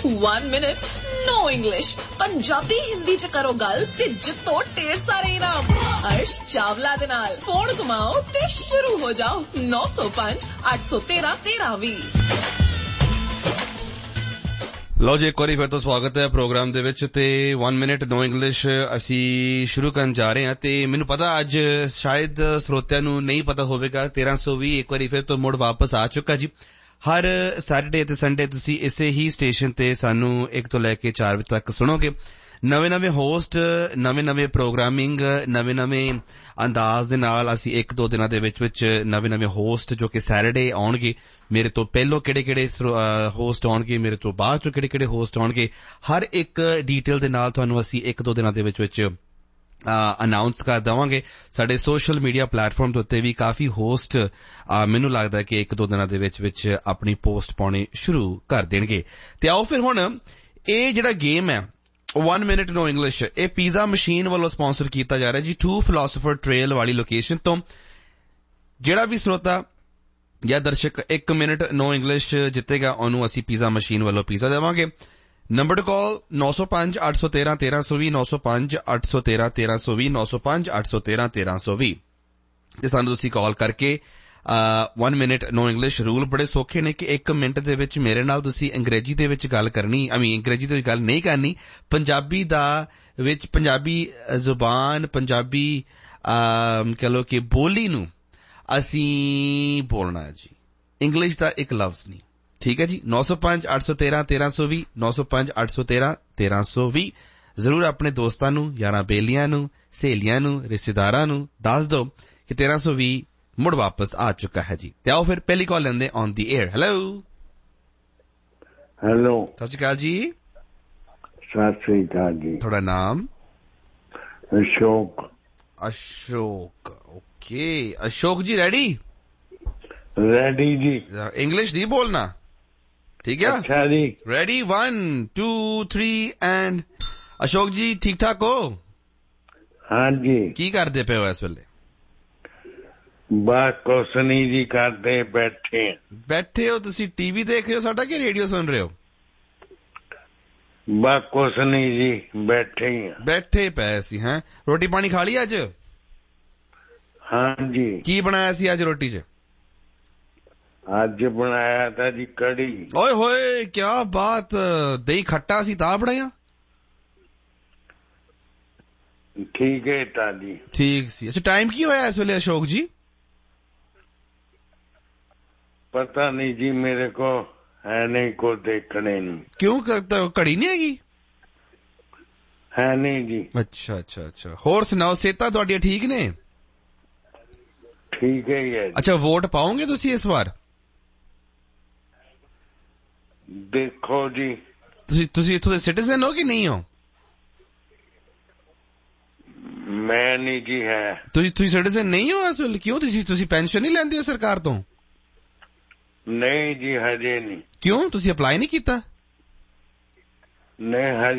1 minute no English Punjabi Hindi च करो गल ते जितो ढेर सारे इनाम अर्श चावला दे नाल फोन घुमाओ ते शुरू हो जाओ 905 813 1320 ਲਓ ਜੀ ਇੱਕ ਵਾਰੀ ਫਿਰ ਤੋਂ ਸਵਾਗਤ ਹੈ ਪ੍ਰੋਗਰਾਮ ਦੇ ਵਿੱਚ ਤੇ 1 ਮਿੰਟ ਨੋ ਇੰਗਲਿਸ਼ ਅਸੀਂ ਸ਼ੁਰੂ ਕਰਨ ਜਾ ਰਹੇ ਹਾਂ ਤੇ ਮੈਨੂੰ ਪਤਾ ਅੱਜ ਸ਼ਾਇਦ ਸਰੋਤਿਆਂ ਨੂੰ ਨਹੀਂ ਪਤਾ ਹੋਵੇਗਾ 1320 ਇੱਕ ਵਾਰੀ ਫਿਰ ਤੋਂ ਮੁੜ ਵਾਪਸ ਆ ਚੁੱਕਾ ਜੀ ਹਰ ਸੈਟਰਡੇ ਤੇ ਸੰਡੇ ਤੁਸੀਂ ਇਸੇ ਹੀ ਸਟੇਸ਼ਨ ਤੇ ਸਾਨੂੰ 1 ਤੋਂ ਲੈ ਕੇ 4 ਵਜੇ ਤੱਕ ਸੁਣੋਗੇ ਨਵੇਂ ਹੋਸਟ ਨਵੇਂ ਪ੍ਰੋਗਰਾਮਿੰਗ ਨਵੇਂ ਅੰਦਾਜ਼ ਦੇ ਨਾਲ ਅਸੀਂ 1-2 ਦਿਨਾਂ ਦੇ ਵਿੱਚ ਨਵੇਂ ਹੋਸਟ ਜੋ ਕਿ ਸੈਟਰਡੇ ਆਉਣਗੇ ਮੇਰੇ ਤੋਂ ਪਹਿਲੋਂ ਕਿਹੜੇ ਹੋਸਟ ਆਉਣਗੇ ਮੇਰੇ ਤੋਂ ਬਾਅਦ ਤੋਂ ਕਿਹੜੇ ਹੋਸਟ ਆਉਣਗੇ ਹਰ ਇੱਕ ਡੀਟੇਲ ਦੇ ਨਾਲ ਤੁਹਾਨੂੰ ਅਸੀਂ 1-2 ਦਿਨਾਂ ਦੇ ਵਿੱਚ ਅਨਾਉਂਸ ਕਰ ਦੇਵਾਂਗੇ ਸਾਡੇ ਸੋਸ਼ਲ ਮੀਡੀਆ ਪਲੇਟਫਾਰਮ ਦੇ ਉੱਤੇ ਵੀ ਕਾਫੀ ਹੋਸਟ ਮੈਨੂੰ ਲੱਗਦਾ ਕਿ 1-2 ਦਿਨਾਂ ਦੇ ਵਿੱਚ ਆਪਣੀ ਪੋਸਟ ਪਾਉਣੇ ਸ਼ੁਰੂ ਕਰ ਦੇਣਗੇ ਤੇ ਆਓ ਫਿਰ ਹੁਣ ਇਹ ਜਿਹੜਾ ਗੇਮ ਹੈ 1 minute no English ਇਹ ਪੀਜ਼ਾ ਮਸ਼ੀਨ ਵੱਲੋਂ ਸਪਾਂਸਰ ਕੀਤਾ ਜਾ ਰਿਹਾ ਜੀ 2 ਫਿਲਾਸਫਰ ਟ੍ਰੇਲ ਵਾਲੀ ਲੋਕੇਸ਼ਨ ਤੋਂ ਜਿਹੜਾ ਵੀ ਸਰੋਤਾ ਜਾਂ ਦਰਸ਼ਕ 1 ਮਿੰਟ no English ਜਿੱਤੇਗਾ ਉਹਨੂੰ ਅਸੀਂ ਪੀਜ਼ਾ ਮਸ਼ੀਨ ਵੱਲੋਂ ਪੀਜ਼ਾ ਦੇਵਾਂਗੇ ਨੰਬਰ ਟੂ ਕਾਲ 905 813 1320 905 813 1320 905 813 1320 ਤੇ ਸਾਨੂੰ ਤੁਸੀਂ ਕਾਲ ਕਰਕੇ 1 minute no English ਰੂਲ ਬੜੇ ਸੌਖੇ ਨੇ ਕਿ 1 ਮਿੰਟ ਦੇ ਵਿੱਚ ਮੇਰੇ ਨਾਲ ਤੁਸੀਂ ਅੰਗਰੇਜ਼ੀ ਦੇ ਵਿੱਚ ਗੱਲ ਕਰਨੀ ਅੰਗਰੇਜ਼ੀ ਦੇ ਵਿੱਚ ਗੱਲ ਨਹੀਂ ਕਰਨੀ ਪੰਜਾਬੀ ਦਾ ਵਿੱਚ ਪੰਜਾਬੀ ਜ਼ੁਬਾਨ ਪੰਜਾਬੀ ਕਹ ਲਓ ਕਿ ਬੋਲੀ ਨੂੰ ਅਸੀਂ ਬੋਲਣਾ ਹੈ ਜੀ ਇੰਗਲਿਸ਼ ਦਾ ਇੱਕ ਲਫ਼ਜ਼ ਨਹੀਂ ਠੀਕ ਹੈ ਜੀ 905 813 1320 905 813 1320 ਜ਼ਰੂਰ ਆਪਣੇ ਦੋਸਤਾਂ ਨੂੰ ਯਾਰਾਂ ਬੇਲੀਆਂ ਨੂੰ ਸਹੇਲੀਆਂ ਨੂੰ ਰਿਸ਼ਤੇਦਾਰਾਂ ਨੂੰ ਦੱਸ ਦਿਓ ਕਿ 1320 ਮੁੜ ਵਾਪਸ ਆ ਚੁੱਕਾ ਹੈ ਜੀ ਤੇ ਆਓ ਫਿਰ ਪਹਿਲੀ ਕਾਲ ਲੈਂਦੇ ਔਨ ਦੀ 에ਅਰ ਹੈਲੋ ਸਤਿ ਸ਼੍ਰੀ ਅਕਾਲ ਜੀ ਸਤਿ ਸ਼੍ਰੀ ਅਕਾਲ ਜੀ ਤੁਹਾਡਾ ਨਾਮ ਅਸ਼ੋਕ ਓਕੇ ਅਸ਼ੋਕ ਜੀ ਰੈਡੀ ਜੀ ਇੰਗਲਿਸ਼ ਨਹੀਂ ਬੋਲਣਾ ਠੀਕ ਹੈ ਅੱਛਾ ਜੀ ਰੈਡੀ 1 2 3 ਐਂਡ ਅਸ਼ੋਕ ਜੀ ਠੀਕ ਠਾਕ ਹੋ ਹਾਂਜੀ ਕੀ ਕਰਦੇ ਪਏ ਹੋ ਇਸ ਵੇਲੇ ਬਸ ਕੁਛ ਨਹੀਂ ਜੀ ਕਰਦੇ ਬੈਠੇ ਹੋ ਤੁਸੀਂ ਟੀਵੀ ਦੇਖ ਰਹੇ ਹੋ ਸਾਡਾ ਕਿ ਰੇਡੀਓ ਸੁਣ ਰਹੇ ਹੋ ਬਸ ਕੁਛ ਨਹੀਂ ਜੀ ਬੈਠੇ ਪਏ ਸੀ ਹੈਂ ਰੋਟੀ ਪਾਣੀ ਖਾ ਲਈ ਅੱਜ ਹਾਂਜੀ ਕੀ ਬਣਾਇਆ ਸੀ ਅੱਜ ਰੋਟੀ 'ਚ ਅੱਜ ਬਣਾਇਆ ਤਾਂ ਜੀ ਕੜੀ ਓਏ ਹੋਏ ਕਿਆ ਬਾਤ ਦਹੀਂ ਖੱਟਾ ਸੀ ਤਾਂ ਬਣਾਇਆ ਠੀਕ ਹੈ ਤਾਂ ਜੀ ਠੀਕ ਸੀ ਅੱਛਾ ਟਾਈਮ ਕੀ ਹੋਇਆ ਇਸ ਵੇਲੇ ਅਸ਼ੋਕ ਜੀ ਪਤਾ ਨਹੀਂ ਜੀ ਮੇਰੇ ਕੋ ਹੈ ਨਹੀਂ ਕੋ ਦੇਖਣੇ ਨੂੰ ਕਿਉਂ ਘੜੀ ਨਹੀਂ ਹੈਗੀ ਹੈ ਨਹੀਂ ਜੀ ਅੱਛਾ ਹੋਰ ਸੁਣਾਓ ਸਿਹਤਾਂ ਤੁਹਾਡੀਆਂ ਠੀਕ ਨੇ ਠੀਕ ਹੈ ਜੀ ਅੱਛਾ ਵੋਟ ਪਾਓਗੇ ਤੁਸੀਂ ਇਸ ਵਾਰ ਦੇਖੋ ਜੀ ਤੁਸੀਂ ਇੱਥੋਂ ਦੇ ਸਿਟੀਜ਼ਨ ਹੋ ਕਿ ਨਹੀਂ ਹੋ ਮੈਂ ਨਹੀਂ ਜੀ ਹੈ ਤੁਸੀਂ ਸਿਟੀਜ਼ਨ ਨਹੀਂ ਹੋ ਇਸ ਵੇਲੇ ਕਿਉਂ ਤੁਸੀਂ ਪੈਨਸ਼ਨ ਨਹੀਂ ਲੈਂਦੇ ਹੋ ਸਰਕਾਰ ਤੋਂ ਨਹੀਂ ਜੀ ਹਜੇ ਨਹੀਂ ਕਿਉਂ ਤੁਸੀਂ ਅਪਲਾਈ ਨਹੀਂ ਕੀਤਾ ਨਹੀਂ